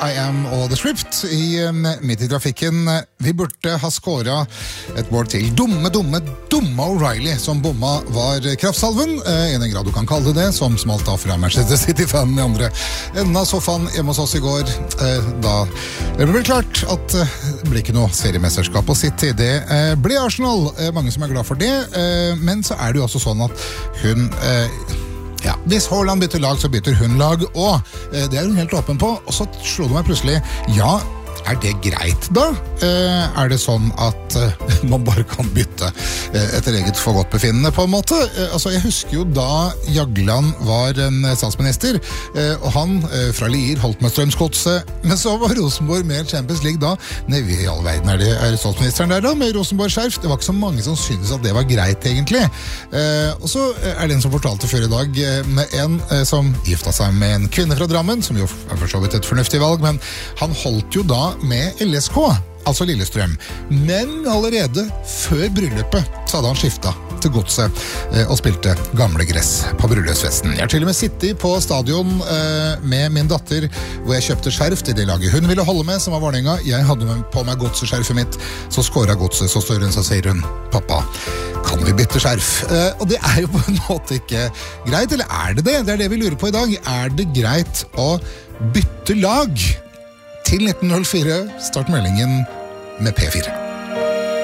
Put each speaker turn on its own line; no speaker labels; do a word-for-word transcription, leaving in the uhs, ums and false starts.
I Am og The Script i midt i trafikken. Vi burde ha skåret et mål til. Dumme, dumme, dumme O'Reilly som bomma var kraftsalven, i den grad du kan kalle det det, som smalt av fra Manchester City-fanen i andre enden av sofaen hjemme hos oss i går. Da det ble vel klart at det ble ikke noe seriemesterskap på City. Det ble Arsenal, mange som er glad for det, men så er det jo også sånn at hun... Ja, hvis Haaland bytter lag, så bytter hun lag, og eh, det er hun helt åpen på. Og så slo det meg plutselig, ja, er det greit da? Eh, er det sånn at eh, man bare kan bytte eh, etter eget forgodtbefinnende på en måte? Eh, altså, jeg husker jo da Jagland var en statsminister, eh, og han eh, fra Lier holdt med Strømsgodset, men så var Rosenborg med Champions League da. Nei, i all verden er det er statsministeren der da, med Rosenborg-skjerf. Det var ikke så mange som syntes at det var greit egentlig. Eh, og så er det en som fortalte før i dag eh, med en eh, som gifta seg med en kvinne fra Drammen, som jo er for så vidt et fornuftig valg, men han holdt jo da med L S K, altså Lillestrøm. Men allerede før bryllupet så hadde han skiftet til Godset eh, og spilte gamle gress på bryllupsfesten. Jeg har til og med sittet på stadion eh, med min datter, hvor jeg kjøpte skjerf til det laget hun ville holde med, som var Vålerenga. Jeg hadde med på meg Godset-skjerfet mitt, så skåret Godset, så står hun, så sier hun, pappa, kan vi bytte skjerf? Eh, og det er jo på en måte ikke greit, eller er det det? Det er det vi lurer på i dag. Er det greit å bytte lag? Til nitten null fire, start meldingen med P fire.